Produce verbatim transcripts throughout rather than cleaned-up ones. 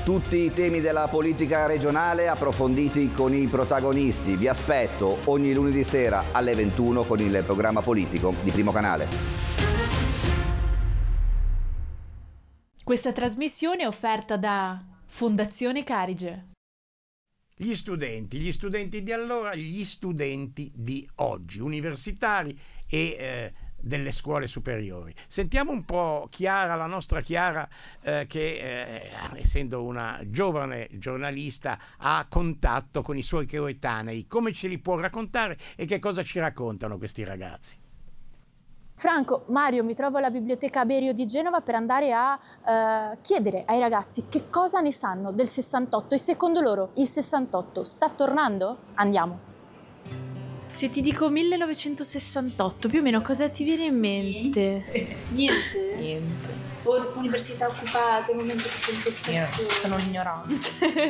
Tutti i temi della politica regionale approfonditi con i protagonisti. Vi aspetto ogni lunedì sera alle ventuno con il programma politico di Primo Canale. Questa trasmissione è offerta da Fondazione Carige. Gli studenti, gli studenti di allora, gli studenti di oggi, universitari e eh, delle scuole superiori. Sentiamo un po' Chiara, la nostra Chiara, eh, che eh, essendo una giovane giornalista ha contatto con i suoi coetanei. Come ce li può raccontare e che cosa ci raccontano questi ragazzi? Franco, Mario, mi trovo alla biblioteca Berio di Genova per andare a uh, chiedere ai ragazzi che cosa ne sanno del sessantotto e secondo loro il sessantotto sta tornando? Andiamo. Se ti dico millenovecentosessantotto, più o meno cosa ti viene in mente? Niente? Niente. Università occupata, momento di contestazione. Io sono ignorante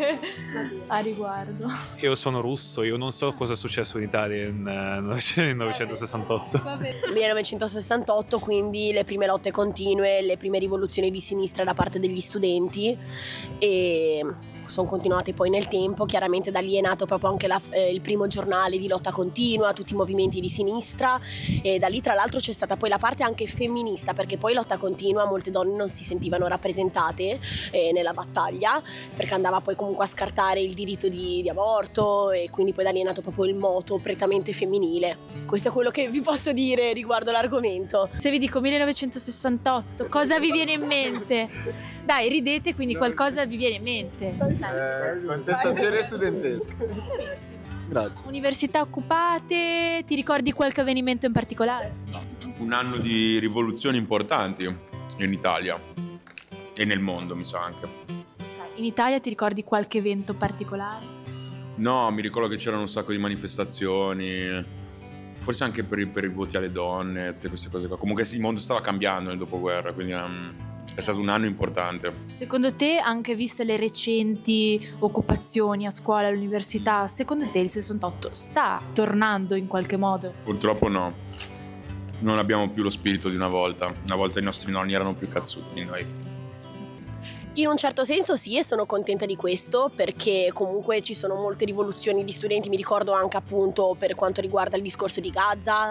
a riguardo. Io sono russo, io non so cosa è successo in Italia in uh, millenovecentosessantotto. millenovecentosessantotto, quindi le prime lotte continue, le prime rivoluzioni di sinistra da parte degli studenti e sono continuate poi nel tempo. Chiaramente da lì è nato proprio anche la, eh, il primo giornale di lotta continua, tutti i movimenti di sinistra, e da lì tra l'altro c'è stata poi la parte anche femminista, perché poi lotta continua molte donne non si sentivano rappresentate eh, nella battaglia, perché andava poi comunque a scartare il diritto di, di aborto, e quindi poi da lì è nato proprio il moto prettamente femminile. Questo è quello che vi posso dire riguardo l'argomento. Se vi dico millenovecentosessantotto, cosa vi viene in mente? Dai, ridete, quindi qualcosa vi viene in mente. Eh, contestazione studentesca. Grazie. Università occupate, ti ricordi qualche avvenimento in particolare? Un anno di rivoluzioni importanti in Italia e nel mondo, mi sa anche. In Italia ti ricordi qualche evento particolare? No, mi ricordo che c'erano un sacco di manifestazioni, forse anche per i, per i voti alle donne, tutte queste cose qua. Comunque il mondo stava cambiando nel dopoguerra, quindi um, è stato un anno importante. Secondo te, anche viste le recenti occupazioni a scuola, all'università, secondo te il sessantotto sta tornando in qualche modo? Purtroppo no, non abbiamo più lo spirito di una volta. Una volta i nostri nonni erano più cazzuti, noi. In un certo senso sì, e sono contenta di questo, perché comunque ci sono molte rivoluzioni di studenti. Mi ricordo anche appunto per quanto riguarda il discorso di Gaza,